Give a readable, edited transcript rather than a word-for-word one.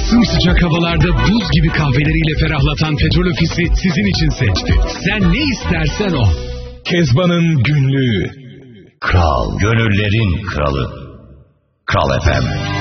Sımsıcak havalarda buz gibi kahveleriyle ferahlatan Petrol Ofisi sizin için seçti. Sen ne istersen o. Kezban'ın günlüğü. Kral, gönüllerin kralı. Kral FM.